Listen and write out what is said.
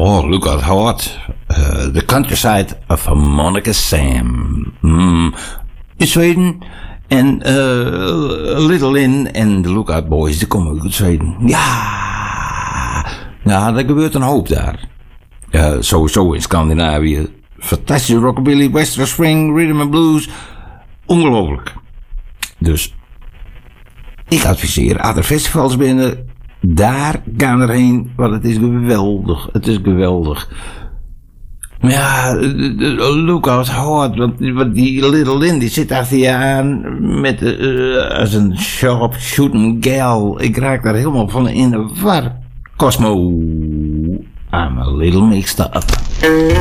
Oh, look at what. The countryside of Monica Sam. In Zweden. En Little Lynn en de Lookout Boys, die komen ook uit Zweden. Ja, er gebeurt een hoop daar. Sowieso in Scandinavië. Fantastische rockabilly, western swing, rhythm and blues. Ongelooflijk. Dus ik adviseer, als er festivals binnen, daar gaan erheen, want het is geweldig. Het is geweldig. Maar ja, Lookout Hard, want die Little Lynn, die zit achter je aan met als een sharp shooting gal. Ik raak daar helemaal van in de war. Cosmo, I'm a little mixed up.